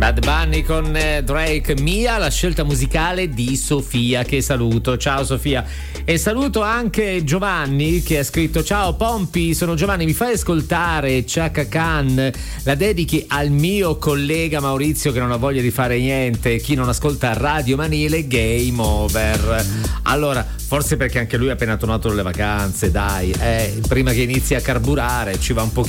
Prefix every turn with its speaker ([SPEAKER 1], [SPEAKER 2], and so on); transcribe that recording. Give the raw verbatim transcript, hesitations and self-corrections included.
[SPEAKER 1] Bad Bunny con eh, Drake, Mia, la scelta musicale di Sofia, che saluto. Ciao Sofia. E saluto anche Giovanni che ha scritto: ciao Pompi, sono Giovanni, mi fai ascoltare Chaka Khan, la dedichi al mio collega Maurizio che non ha voglia di fare niente, chi non ascolta Radio Manile, game over. Allora, forse perché anche lui ha appena tornato dalle vacanze, dai, eh, prima che inizi a carburare ci va un pochino